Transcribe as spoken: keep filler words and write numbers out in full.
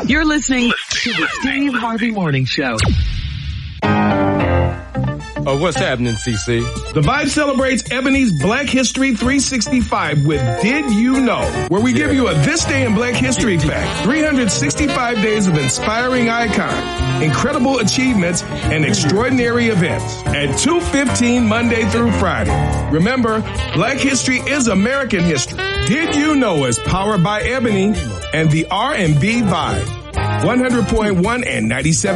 You're listening to the Steve Harvey Morning Show. Oh, what's happening, C C? The Vibe celebrates Ebony's Black History three sixty-five with Did You Know, where we give you a This Day in Black History fact. three hundred sixty-five days of inspiring icons, incredible achievements, and extraordinary events at two fifteen Monday through Friday. Remember, Black history is American history. Did You Know is powered by Ebony and the R and B Vibe. one hundred point one and ninety-seven